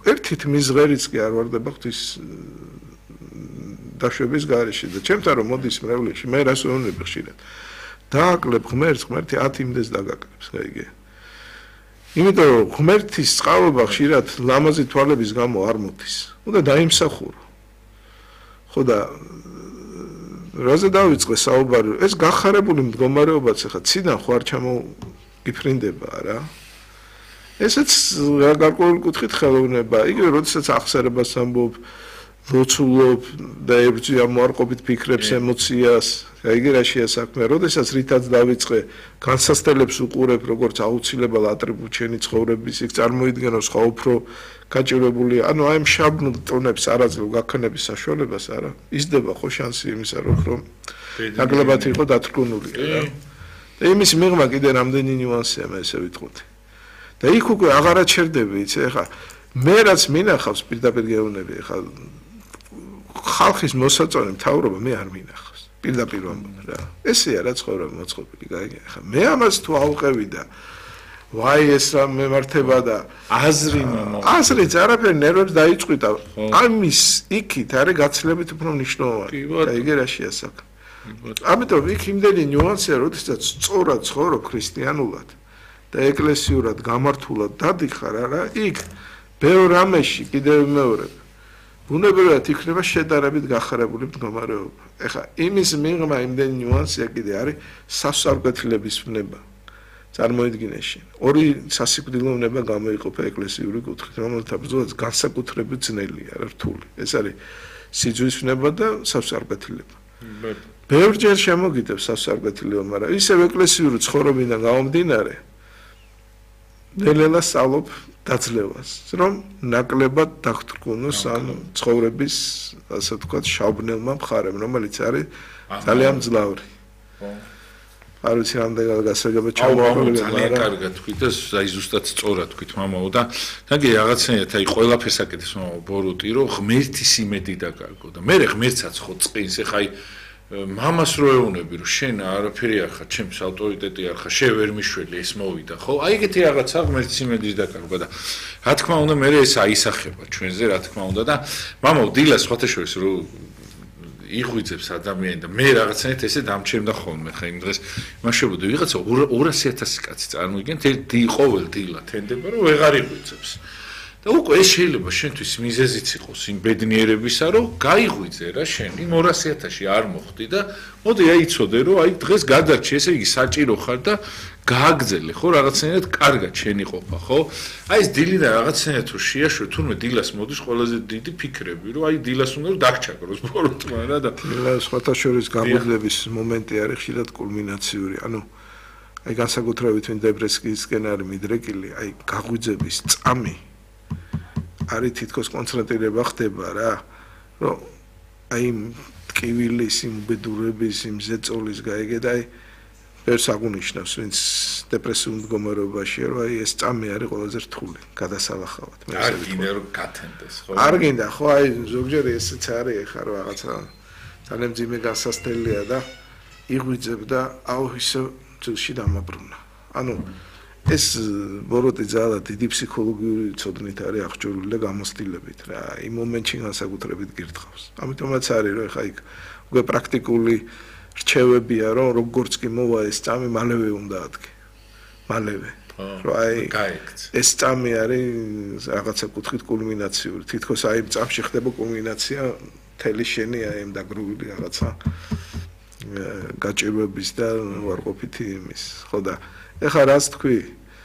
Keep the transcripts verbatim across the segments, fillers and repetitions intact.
ერთით მიზღერიც კი არ ვარდება ღვთის დაშვების გარეშე და ჩემთან რომ მოდის მრევლებში მე რას ვეუბნები ხშირად დააკლებ ღმერთს ღმერთი ათი იმდეს დაგაკლებს გაიგე იმიტომ რომ ღმერთის წყალობა ხშირად ლამაზი თვალების გამო არ მოდის უნდა დაიმსახურო ხო და რაზე დავიწყე საუბარი ეს გახარებული მდგომარეობაც ახლა ციდან ხო არ ჩამოგიფრინდება რა ესეც გარკვეული კუთხით ხელოვნება იგივე როდესაც ახსარებას ამბობ ლოცულობ და ებრძვი ამოარყოფით ფიქრებს ემოციას გაიგე რაშია საქმე როდესაც რითაც დავიწყე განსასწრებს უყურებ როგორც აუცილებელ ატრიბუტ შენი ცხოვრების იქ წარმოიდგენო სხვა უფრო გაჭირებული ანუ აი ამ შაბნულ ტონებს არაძლევ გაქნების საშუალებას არა იზრდება ხო შანსი იმისა რომ ნაკლებად იყო დათრგუნული რა და იმის მიღმა კიდე რამდენი ნიუანსია მე ესე ვიტყოდი და იქ უკვე აღარ აჩერდები იცი ეხა მე რაც მინახავს პირდაპირ გეუბნები ეხა ხალხის მოსაწონი მთავრობა მე არ მინახავს პირდაპირ ვამბობ რა ესეა რა ცხოვრება მოწყობილი გაიგე ეხა მე ამას თუ ავყევი და ვაი ეს რა მემართება და აზრი მამა აზრიც არაფერი ნერვებს დაიწყვიტა ამის იქით არის გაცილებით უფრო მნიშვნელოვანი გაიგე რაშია საქმე ამიტომ იქ იმდენი ნიუანსია როდესაც სწორად ცხოვრობ ქრისტიანულად და ეკლესიურად გამართულად დადიხარ არა იქ ბევრ რამეში კიდევ მეორე ბუნებრივად იქნება შედარებით გახარებული მდგომარეობა ეხლა იმის მიღმა იმდენი ნიუანსია კიდე არის სასწაულკეთილების ვნება წარმოიდგინე შენ ორი სასიკვდილო ვნება გამოიყოფა ეკლესიური კუთხით რომელთა ბრძოლაც განსაკუთრებით ძნელია რთული ეს არის სიძვის ვნება და სასწაულკეთილება ბევრჯერ შემოგიდებს სასწაულკეთილება მაგრამ ისევ ეკლესიური ცხოვრობიდან გამომდინარე ნელ-ნელა სწავლობ დაძლევას რომ ნაკლებად დაგთრგუნოს ამ ცხოვრების ასე ვთქვათ შავბნელმა მხარემ რომელიც არის ძალიან მძლავრი არ ვიცი რამდენად გასაგებია ჩავაყოლებ მაგრამ კარგად თქვით და აი ზუსტად სწორად თქვით მამაო და თაგი რაღაცნაირად აი ყველაფერს აკეთებს მამაო ბოროტი რომ ღმერთის იმედი დაკარგო და მე ღმერთსაც ხო წყინს ეხა აი მამას რო ეუბნები რომ შენ არაფერი არ ხარ ჩემს ავტორიტეტი არ ხარ შენ ვერ მიშველი ეს მოვიდა ხო აი ეგეთი რაღაცა ღმერთის იმედის დაკარგვა და რა თქმა უნდა მე ეს აისახება ჩვენზე რა თქმა უნდა და მამაო დილას სხვათა შორის რო იღვიძებს ადამიანი და მე რაღაცნაირად ესე დამჩერდა ხოლმე ხა იმ დღეს მაშებოდი ვიღაცა ორასი ათასი კაცი წარმოიგენ ყოველ დილა თენდება რომ ვეღარ იღვიძებს და უკვე ეს შეიძლება შენთვის მიზეზიც იყოს იმ ბედნიერებისა რომ გაიღვიძე რა შენ იმ ორასი ათასში არ მოხდი და მოდი აი იცოდე რომ აი დღეს გადარჩი ესე იგი საჭირო ხარ და გააგზელე ხო რაღაცნაირად კარგად შენი ყოფა ხო აი ეს დილიდან რაღაცნაირად თუ შეაშო თურმე დილას მოდის ყველაზე დიდი ფიქრები რომ აი დილას უნდა რომ დაგჩაგროს ბოროტმა რა და დილას სხვათა შორის გამოძლების მომენტი არის ხშირად კულმინაციური ანუ აი განსაკუთრებით ვინ დებრესკისკენ არის მიდრეკილი აი გაღვიძების წამი არის თითქოს კონცენტრირება ხდება რა რომ აი ტკივილის იმ ბედურების იმ ზეწოლის გაიგე და აი ერთს აღუნიშნავს ვინც დეპრესიულ მდგომარეობაშია რომ აი ეს წამი არის ყველაზე რთული გადასალახავად მე არ გინდა რომ გათენდეს ხო არ გინდა ხო აი ზოგჯერ ესეც არის ეხა რომ რაღაცა ძალიან ძიმე გასასწრელია და იღვიძებ და აუ ისე ძილში დამაბრუნა ანუ ეს ბოროტი ძალა დიდი ფსიქოლოგიური ცოდნით არის აღჭურვილი და გამოცდილებით რა იმ მომენტში განსაკუთრებით გირთხავს ამიტომაც არის რომ ეხა იქ უკვე პრაქტიკული რჩევებია რომ როგორც კი მოვა ეს წამი მალევე უნდა ადგე მალევე რომ აი ეს წამი არის რაღაცა კუთხით კულმინაციური თითქოს აი იმ წამში ხდება კულმინაცია მთელი შენი აი ამ დაგროვილი რაღაცა გაჭირვების და უარყოფითი იმის ხო და ეხლა რას თქვი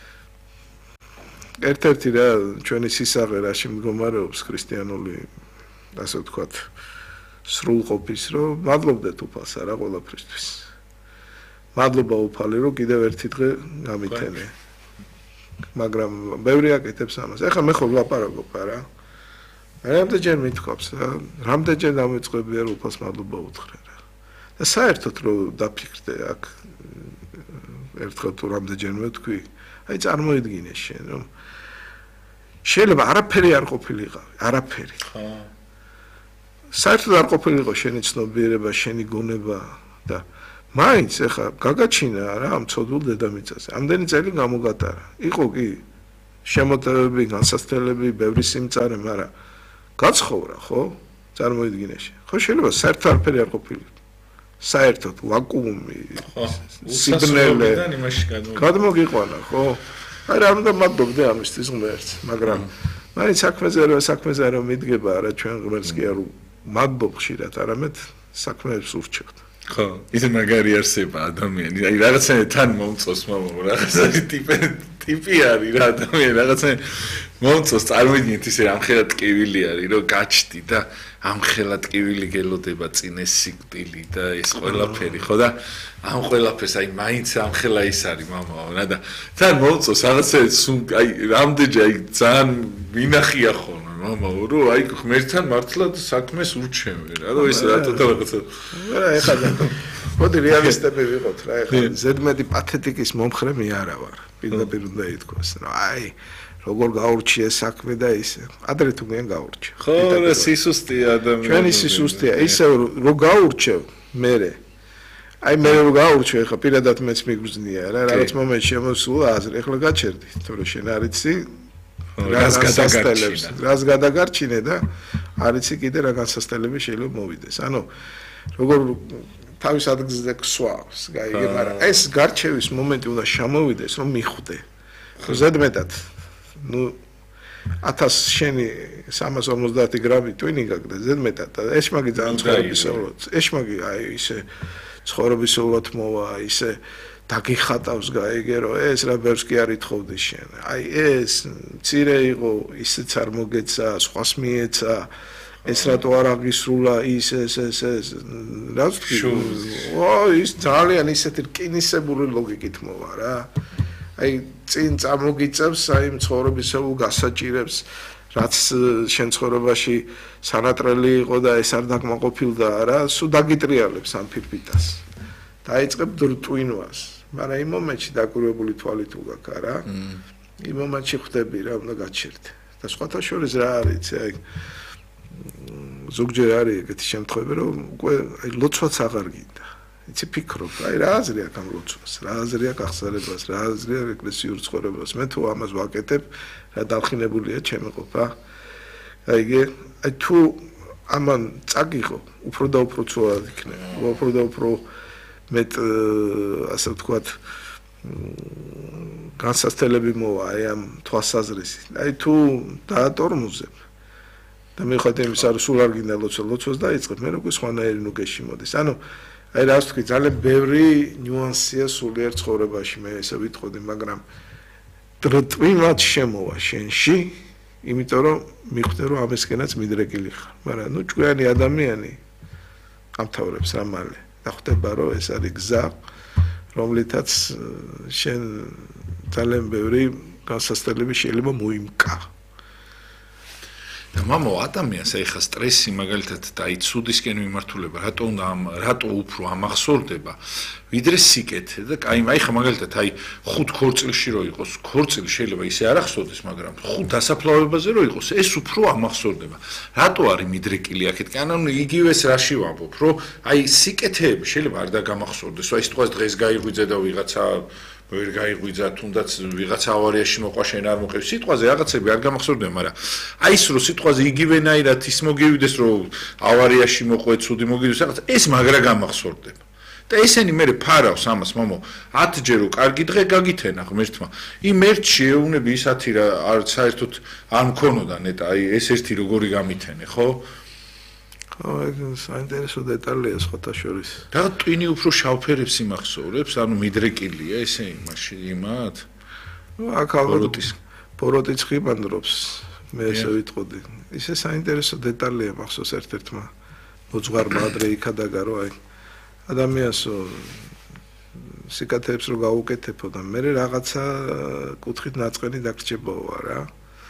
ერთ-ერთი რა ჩვენი სისაღე რაში მდგომარეობს ქრისტიანული ასე ვთქვათ სრულყოფის რომ მადლობდეთ უფალს არა ყველაფრისთვის მადლობა უფალი რომ კიდევ ერთი დღე გამითენე მაგრამ ბევრი აკეთებს ამას ეხლა მე ხო ვლაპარაკობ არა რამდენჯერ მithქვავს რა რამდენჯერ დამეწყებია რომ უფალს მადლობა უთხრე რა და საერთოდ რომ დაფიქრდე აქ ერთხელ თუ რამდენჯერ მეთქვი აი წარმოიდგინე შენ რომ შეიძლება არაფერი არ ყოფილიყავი არაფერი ხო საერთოდ არ ყოფილიყო შენი ცნობიერება შენი გონება და მაინც ეხა გაგაჩინა რა ამ ცოდულ დედამიწაზე ამდენი წელი გამოგატარა იყო კი შემოტევები, განსაცდელები, ბევრი სიმწარე, მაგრამ გაცხოვრა, ხო? წარმოიდგინეში. ხო შეიძლება საერთოდ არაფერი არ ყოფილიყო. საერთოდ ვაკუუმი, სიბნელე გადმოგიყვანა, ხო? აი რა უნდა მადლობდე ამისთვის ღმერთს, მაგრამ მაინც საქმეზე რა საქმეზე რომ მიდგება რა ჩვენ ღმერთს კი არ მადლობ ხშირად, არამედ საქმეებს ურჩევთ. ხო, ის მაგარი არსება ადამიანი. აი რაღაცა თან მომწოს მამა, რაღაცა ტიპი ტიპი არის რა ადამიანი, რაღაცა მომწოს წარმოიდგინეთ ისე ამხელა ტკივილი არის, რომ გაჩდი და ამხელა ტკივილი გელოდება წინეს სიკვდილი და ეს ყველაფერი, ხო და ამ ყველაფერს აი მაინც ამხელა ის არის მამაო რა და თან მომწოს რაღაცა აი რამდენჯერ აი ძალიან მინახია ხოლმე მამაო რომ აი ღმერთთან მართლა საქმეს ურჩევე რა და ის რატო და რაღაცა რა ეხლა მოდი რეალისტები ვიყოთ რა ეხლა ზედმეტი პათეტიკის მომხრე მე არა ვარ პირდაპირ უნდა ითქვას რა აი როგორ გაურჩიე საქმე და ისე ადრე თუ მე გაურჩი ხო რა სისუსტია ადამიანი ჩვენი სისუსტია ისე რომ გაურჩევ მე აი მე რო გაურჩევ ხა პირადად მეც მიგრძნია რა რაღაც მომენტში შემოსულა აზრი ეხლა გაჩერდი თორე შენ არიცი რას გადაგარჩინე რას გადაგარჩინე და არიცი კიდე რა განსასწრებელი შეიძლება მოვიდეს ანუ როგორ თავის ადგილზე ქსვავს გაიგე მაგრამ ეს გარჩევის მომენტი უნდა შემოვიდეს რომ მიხვდე ზედმეტად ну ათას შენი სამას ორმოცდაათი გრამი ტვინი გაგდა ზედმეტად და ეშმაგი ძალიან ცხოვრებისეულად ეშმაგი აი ისე ცხოვრებისეულად მოვა ისე დაგიხატავს გაიგე რომ ეს რა ბევრს კი არ ითხოვდი შენ აი ეს მცირე იყო ისეც არ მოგეცა სხვას მიეცა ეს რატო არ აღისრულა ის ეს ეს ეს რა ვთქვი ო ის ძალიან ისეთი რკინისებური ლოგიკით მოვა რა აი წინ წამოგიწევს აი ცხოვრებისეულ გასაჭირებს რაც შენ ცხოვრებაში სანატრელი იყო და ეს არ დაკმაყოფილდა რა სულ დაგიტრიალებს ამ ფირფიტას დაიწყებ დრტვინვას მაგრამ იმ მომენტში დაკვირვებული თვალით უგაქა რა იმ მომენტში ხვდები რა უნდა გაჩერდე და სხვათა შორის რა არის აი ზოგჯერ არის ეგეთი შემთხვევები რომ უკვე აი ლოცვაც აღარ გინდა იცი ფიქრობ აი რა აზრი აქვს ამ ლოცვას რა აზრი აქვს აღსარებას რა აზრი აქვს ეკლესიურ ცხოვრებას მე თუ ამას ვაკეთებ რა დახინებულია ჩემი ყოფა აიგე აი თუ ამან წაგიღო უფრო და უფრო ცუდად იქნება უფრო და უფრო მეტ ასე ვთქვათ განსაცდელები მოვა აი ამ თვალსაზრისით აი თუ დაატორმუზებ და მიხოთ იმის არ სულ არ გინდა ლოცვა ლოცვას დაიწყებ მე როგორ სხვანაირი ნუგეში მოდის ანუ აი რა ვთქვი ძალიან ბევრი ნიუანსია სულიერ ცხოვრებაში მე ესე ვიტყოდი მაგრამ დრტვინად შემოვა შენში იმიტომ რომ მიხვდე რომ ამისკენაც მიდრეკილი ხარ მაგრამ ნუ ჭკვიანი ადამიანი ამთავრებს რა მალე და ხვდება რომ ეს არის გზა რომლითაც შენ ძალიან ბევრი განსასწრებელი შეიძლება მოიმკა და მამო ადამიანს ეხა სტრესი მაგალითად დაიცუდისკენ მიმართულება რატო უნდა რატო უფრო ამახსოვრდება ვიდრე სიკეთე და კაი აი ხა მაგალითად აი ხუთ ქორწილში რო იყოს ქორწილი შეიძლება ისე არ ახსოვდეს მაგრამ ხუთ დასაფლავებაზე რო იყოს ეს უფრო ამახსოვრდება რატო არის მიდრეკილი აქეთ კანონ იგივეს რაში ვამბობ რომ აი სიკეთეები შეიძლება არ დაგამახსოვრდეს აი სიტყვას დღეს გაიღვიძე და ვიღაცა ვერ გაიღვიძა თუნდაც ვიღაცა ავარიაში მოყვა შენ არ მოყევ სიტყვაზე რაღაცები არ გამახსოვრდება მაგრამ აი ის რო სიტყვაზე იგივენაირად ის მოგივიდეს რომ ავარიაში მოყვე ცუდი მოგივიდეს რაღაც ეს მაგრა გამახსოვრდება და ესენი მე ფარავს ამას მამო ათჯერ რო კარგი დღე გაგითენა ღმერთმა იმ ერთში ეუნები ისათი რა არ საერთოდ არ მქონოდა ნეტა აი ეს ერთი როგორი გამითენე ხო აი საინტერესო დეტალია სხვათა შორის. რა ტვინი უფრო შავფერებს იმახსოვრებს, ანუ მიდრეკილია ესე იმაში იმათ? ნუ აქ ალბათ ბოროტიც ხიბანდრობს, მე ესე ვიტყოდი. ისე საინტერესო დეტალია მახსოვს ერთ-ერთმა მოძღვარმა ადრე იქადაგა რომ აი ადამიანსო სიკათეებს რო გაუკეთებო და მე რაღაცა კუთხით ნაწყენი დაგრჩებოა რა.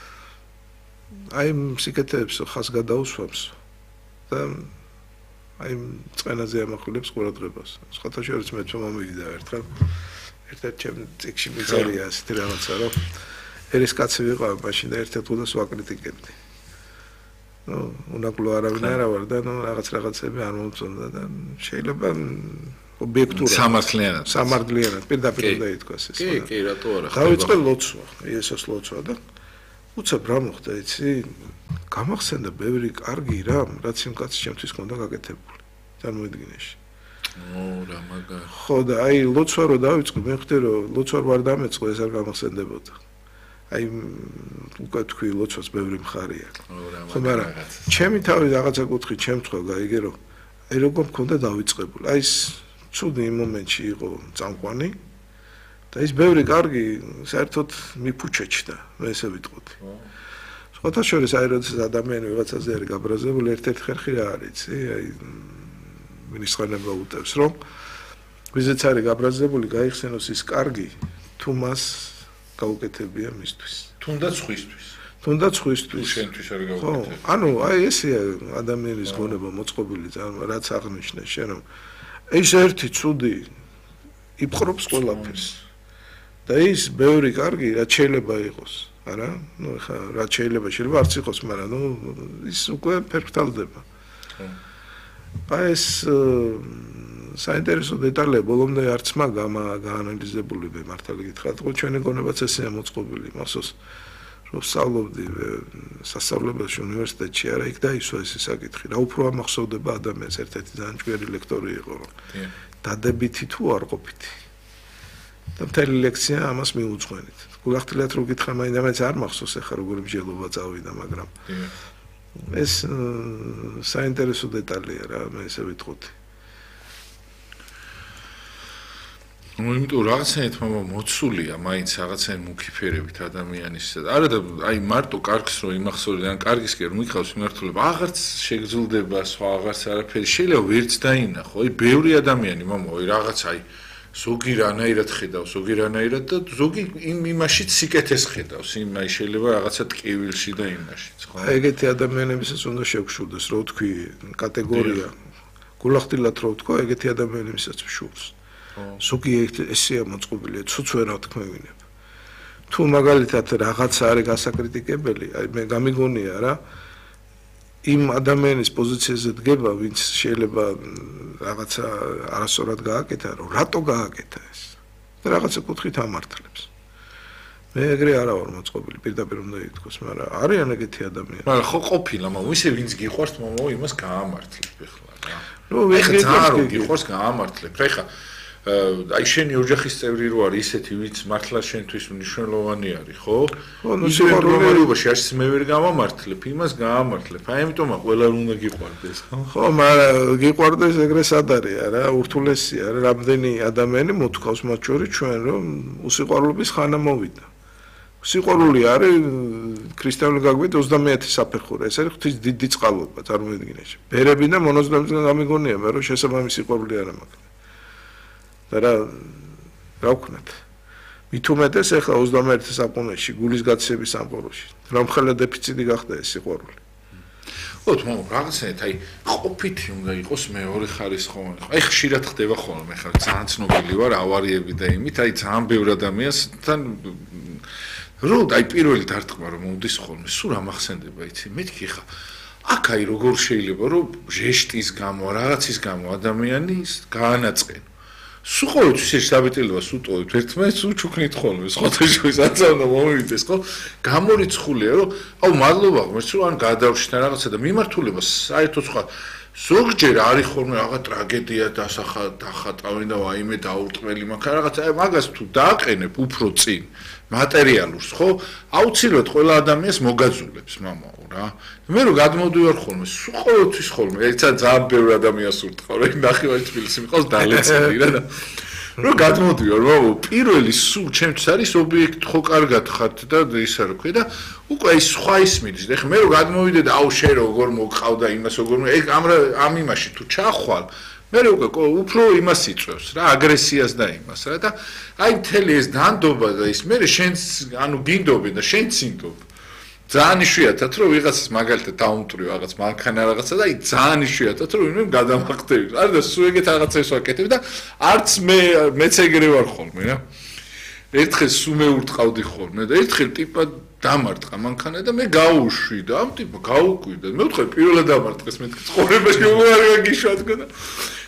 აი სიკათეებს ხას გადაუსვამს. და აი წენაზე ამახვილებს ყურადღებას. სხვათა შორის მე თვითონ მომივიდა ერთხელ. ერთ-ერთ ჩემ წიგში მიწერია ასეთი რაღაცა, რომ ერის კაცი ვიყავ, მაშინ და ერთ-ერთ უდას ვაკრიტიკებდი. ნუ უნაკლო არავინ არა ვარ და ნუ რაღაც რაღაცები არ მომწონდა და შეიძლება ობიექტურად სამართლიანად სამართლიანად პირდაპირ უნდა ითქვას ეს. კი, კი, რატო არა. დავიწყე ლოცვა, იესოს ლოცვა და უცებ რა მოხდა, იცი? გამახსენდა ბევრი კარგი რამ, რაც იმ კაცის ჩემთვის ჰქონდა გაკეთებული. წარმოიდგინეში. ო, რა მაგარი. ხო და აი ლოცვა რო დავიწყე, მე ხვდე რომ ლოცვა ვარ დამეწყო, ეს არ გამახსენდებოდა. აი უკვე თქვი ლოცვას ბევრი მხარი აქვს. ხო, მაგრამ ჩემი თავი რაღაცა კუთხი ჩემთხო გაიგე რომ აი როგორ მქონდა დავიწყებული. აი ეს ცუდი იმ მომენტში იყო წამყვანი და ის ბევრი კარგი საერთოდ მიფუჩეჩდა, მე ესე ვიტყოდი. სხვათა შორის აი როდესაც ადამიანი ვიღაცაზე არის გაბრაზებული, ერთ-ერთი ხერხი რა არის, იცი? აი მინისტრანება უტევს რომ ვიზეც არის გაბრაზებული, გაიხსენოს ის კარგი, თუ მას გაუკეთებია მისთვის. თუნდაც ხვისთვის. თუნდაც ხვისთვის. შენთვის არ გაუკეთებია. ხო, ანუ აი ესეა ადამიანის გონება მოწყობილი ძალიან, რაც აღნიშნე შენ რომ ეს ერთი ცუდი იპყრობს ყველაფერს. და ის ბევრი კარგი რაც შეიძლება იყოს, არა? ნუ ხა რაც შეიძლება შეიძლება არც იყოს, მაგრამ ნუ ის უკვე ფერფთალდება. ხო. აი ეს საინტერესო დეტალია ბოლომდე არც მაგამა გაანალიზებული მე მართალი გითხრათ, ხო ჩვენი გონებაც ესეა მოწყობილი, მასოს რომ სწავლობდი სასწავლებელში უნივერსიტეტში, არა იქ დაისვა ეს საკითხი, რა უფრო ამახსოვდება ადამიანს, ერთ-ერთი ძალიან ჭკვიანი ლექტორი იყო, რომ დადებითი თუ არ ყოფითი. და მთელი ლექცია ამას მიუძღვენით. გულახდილად რო გითხრა, მაინც არ მახსოვს ახლა როგორი მსჯელობა წავიდა, მაგრამ ეს საინტერესო დეტალია რა, მე ესე ვიტყოდი. ну იმიტომ რაღაცნაირად მამა მოცულია მაინც რაღაცნაირ მუქიფერებით ადამიანის არა და აი მარტო კარგს რო იმახსოვრე ან კარგის კი რომ მიყავს მიმართულება აღარც შეგრძელდება სხვა აღარც არაფერი შეიძლება ვერც დაინახო აი ბევრი ადამიანი მამა აი რაღაც აი ზოგი რანაირად ხედავს ზოგი რანაირად და ზოგი იმ იმაშიც სიკეთეს ხედავს იმ აი შეიძლება რაღაცა ტკივილში და იმაშიც ხო ეგეთი ადამიანებისაც უნდა შეგშურდეს რო თქვი კატეგორია გულახდილად რო თქვა ეგეთი ადამიანებისაც ვშურს ზოგი ესეა მოწყობილი ცუცვერა თქმევინებ თუ მაგალითად რაღაცა არის გასაკრიტიკებელი აი მე გამიგონია რა იმ ადამიანის პოზიციაზე დგება ვინც შეიძლება რაღაცა არასწორად გააკეთა რომ რატო გააკეთა ეს და რაღაცა კუთხით ამართლებს მე ეგრე არა ვარ მოწყობილი პირდაპირ უნდა ითქვას მაგრამ არიან ეგეთი ადამიანები მაგრამ ხო ყოფილა მაგრამ ისე ვინც გიყვარს მომო იმას გაამართლებ ეხლა რა ნუ ვინც გიყვარს გაამართლებ რა ეხლა აი შენი ოჯახის წევრი რო არის ისეთი ვინც მართლა შენთვის მნიშვნელოვანი არის ხო? ხო, ნუ სიყვარულობაში არც მე ვერ გამამართლებ, იმას გაამართლებ. აი ამიტომა ყველა უნდა გიყვარდეს, ხო? ხო, მაგრამ გიყვარდეს ეგრე სად არის რა, ურთულესია რა, რამდენი ადამიანი მოთქვავს მათ შორის ჩვენ რომ უსიყვარულობის ხანა მოვიდა. სიყვარული არის ქრისტიანული გაგვით ოცდამეათე საფეხური, ეს არის ღვთის დიდი წყალობა, წარმოიდგინეთ. ბერები და მონაზვნებისგან გამიგონია მე რომ შესაბამისი სიყვარული არ მაქვს. და რა რა ვქნათ მით უმეტეს ახლა ოცდამეერთე საუკუნეში გულის გაცების სამყაროში რამხელა დეფიციტი გახდა ეს სიყვარული ხო თქო რაღაცნაირად აი ყოფითი უნდა იყოს მეორე ხარისხოვანი აი ხშირად ხდება ხოლმე ხა ძალიან ცნობილი ვარ ავარიები და იმით აი ძალიან ბევრი ადამიანთან რო აი პირველი დარტყმა რომ მომდის ხოლმე სულ ამახსენდება იცი მეთქი ხა აქ აი როგორ შეიძლება რომ ჟესტის გამო რაღაცის გამო ადამიანის გაანაწყენ სულ ყოველთვის ეს საბიტილებას უტოვებთ ერთმანეთს უჩუქნით ხოლმე სხვათა შორის აცავდა მომივიდეს ხო გამორიცხულია რომ აუ მადლობა ღმერთს რომ ან გადავშთა რაღაცა და მიმართულება საერთოდ სხვა ზოგჯერ არის ხოლმე რაღაც ტრაგედია დასახა დახატავენ და ვაიმე დაურტყმელი მაგა რაღაცა აი მაგას თუ დააყენებ უფრო წინ მატერიალურს ხო აუცილებლად ყველა ადამიანს მოგაძულებს მამაო რა მე რო გადმოდივარ ხოლმე სულ ყოველთვის ხოლმე ერთად ძალიან ბევრი ადამიანს ურტყავ რა ნახევარი თბილისი მიყავს დალეცილი რა და რო გადმოდივარ მამაო პირველი სულ ჩემთვის არის ობიექტი ხო კარგად ხართ და ისა რა ქვია და უკვე ის სხვა ისმინის და ხე მე რო გადმოვიდე და აუ შე როგორ მოგყავდა იმას როგორ ეგ ამ ამ იმაში თუ ჩახვალ მე უკვე უფრო იმას იწევს რა აგრესიას და იმას რა და აი მთელი ეს დანდობა და ის მე შენს ანუ გინდობი და შენ წინდობ ძალიან იშვიათად რომ ვიღაცას მაგალითად დაუმტვრი რაღაც მანქანა რაღაცა და აი ძალიან იშვიათად რომ ვინმე გადამახტები არა და სულ ეგეთ რაღაცას ვაკეთებ და არც მე მეც ეგრე ვარ ხოლმე რა ერთხელ სულ მე ურტყავდი ხოლმე და ერთხელ ტიპა დამარტყა მანქანა და მე გაუშვი და ამ ტიპა გაუკვირდა მე ვთქვი პირველად დამარტყეს მეთქი ცხოვრებაში უარი გიშვა თქო და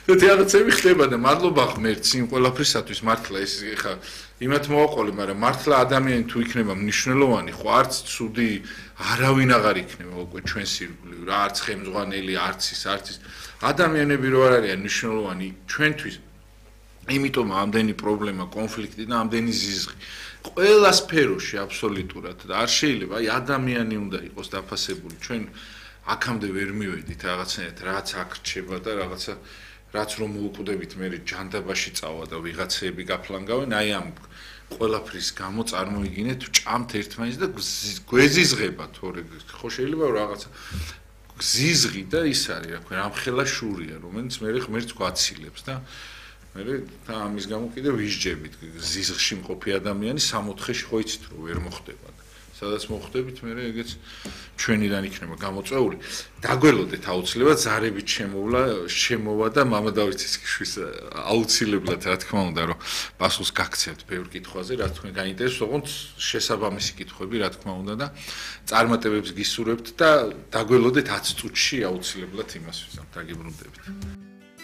და რაღაცები ხდება და მადლობა ღმერთს იმ ყველაფრისათვის მართლა ეს ხა იმათ მოაყოლე, მაგრამ მართლა ადამიანი თუ იქნება მნიშვნელოვანი, ხო არც ცუდი არავინ აღარ იქნება უკვე ჩვენს ირგვლივ რა, არც ხელმძღვანელი, არც ის, არც ის ადამიანები რო არ არიან მნიშვნელოვანი ჩვენთვის. იმიტომ ამდენი პრობლემა, კონფლიქტი და ამდენი ზიზღი. ყველა სფეროში აბსოლუტურად და არ შეიძლება, აი ადამიანი უნდა იყოს დაფასებული. ჩვენ აქამდე ვერ მივედით რაღაცნაირად, რაც აქ რჩება და რაღაცა რაც რომ მოუკვდებით მე ჯანდაბაში წავა და ვიღაცები გაფლანგავენ, აი ამ ყველაფრის გამო წარმოიგინეთ ჭამთ ერთმანეთს და გვეზიზღება თორე ხო შეიძლება რაღაცა ზიზღი და ის არის რა ქვია ამხელა შურია რომელიც მე ღმერთს გვაცილებს და მე და ამის გამო კიდე ვისჯებით ზიზღში მყოფი ადამიანი სამოთხეში ხო იცით რომ ვერ მოხდება სადაც მოხდებით მე ეგეც ჩვენიდან იქნება გამოწვეული დაგველოდეთ აუცილებლად ზარებით შემოვლა შემოვა და მამა დავითისკიშვილს აუცილებლად რა თქმა უნდა რომ პასუხს გაქცევთ ბევრ კითხვაზე რა თქვენ გაინტერესებს ოღონდ შესაბამისი კითხვები რა თქმა უნდა და წარმატებებს გისურვებთ და დაგველოდეთ ათს წუთში აუცილებლად იმას ვიზამთ დაგიბრუნდებით